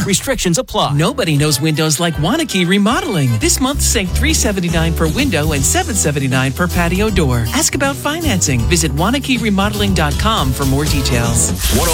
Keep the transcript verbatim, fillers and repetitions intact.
Restrictions apply. Nobody knows windows like Wanakee Remodeling. This month, save three hundred seventy-nine dollars per window and seven hundred seventy-nine dollars per patio door. Ask about financing. Visit Wanakee Remodeling dot com for more details.